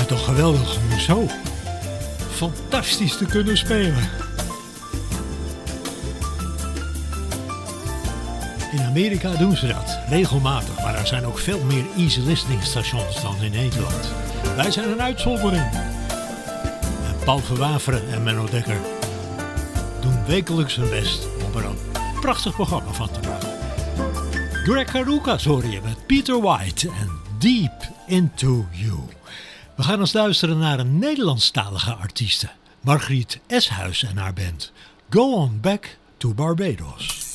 toch geweldig om zo fantastisch te kunnen spelen. In Amerika doen ze dat, regelmatig, maar er zijn ook veel meer easy listening stations dan in Nederland. Wij zijn een uitzondering. En Paul Verwaveren en Menno Dekker doen wekelijks hun best om er een prachtig programma van te maken. Greg Karukas hoor je met Peter White en Deep Into You. We gaan eens luisteren naar een Nederlandstalige artieste, Margriet Eshuis en haar band Go On Back to Barbados.